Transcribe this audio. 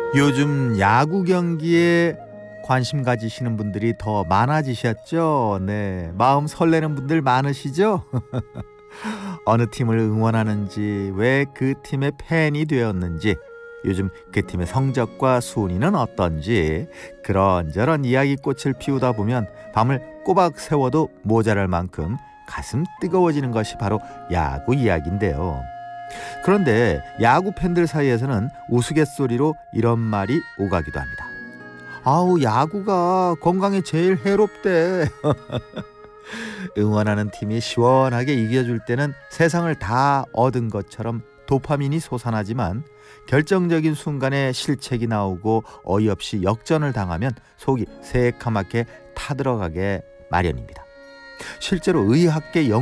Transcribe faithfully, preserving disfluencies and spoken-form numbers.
요즘 야구 경기에 관심 가지시는 분들이 더 많아지셨죠? 네. 마음 설레는 분들 많으시죠? 어느 팀을 응원하는지, 왜 그 팀의 팬이 되었는지, 요즘 그 팀의 성적과 순위는 어떤지 그런저런 이야기꽃을 피우다 보면 밤을 꼬박 새워도 모자랄 만큼 가슴 뜨거워지는 것이 바로 야구 이야기인데요. 그런데 야구 팬들 사이에서는 우스갯소리로 이런 말이 오가기도 합니다. 아우, 야구가 건강에 제일 해롭대. 응원하는 팀이 시원하게 이겨줄 때는 세상을 다 얻은 것처럼 도파민이 솟아나지만 결정적인 순간에 실책이 나오고 어이없이 역전을 당하면 속이 새카맣게 타들어가게 마련입니다. 실제로 의학계 연